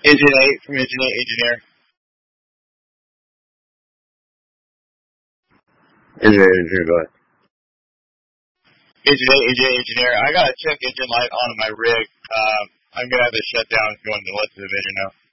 Engine 8 from Engine 8 Engineer. Engine 8 Engineer, go ahead. Engine 8 Engineer. I got a check engine light on my rig. I'm going to have to shut down going to the left division now.